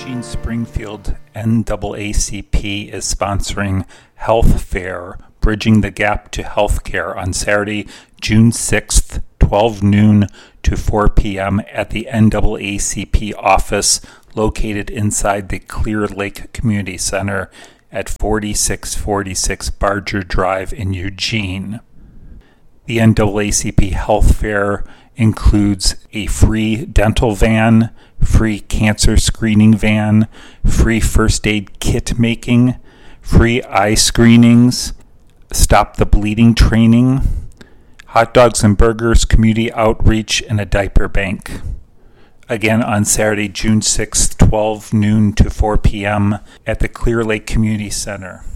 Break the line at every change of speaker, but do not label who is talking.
Eugene Springfield NAACP is sponsoring Health Fair, Bridging the Gap to Healthcare on Saturday, June 6th, 12 noon to 4 p.m. at the NAACP office located inside the Clear Lake Community Center at 4646 Barger Drive in Eugene. The NAACP Health Fair includes a free dental van, free cancer screening van, free first aid kit making, free eye screenings, stop the bleeding training, hot dogs and burgers, community outreach, and a diaper bank. Again on Saturday, June 6th, 12 noon to 4 p.m. at the Clear Lake Community Center.